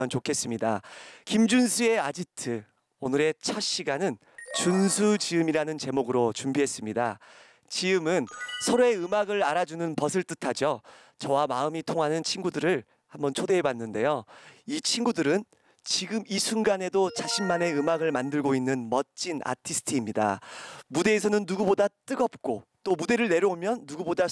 좋겠습니다. 김준수의 아지트, 오늘의 첫 시간은 준수지음이라는 제목으로 준비했습니다. 지음은 서로의 음악을 알아주는 벗을 뜻하죠. 저와 마음이 통하는 친구들을 한번 초대해 봤는데요. 이 친구들은 지금 이 순간에도 자신만의 음악을 만들고 있는 멋진 아티스트입니다. 무대에서는 누구보다 뜨겁고 또 무대를 내려오면 누구보다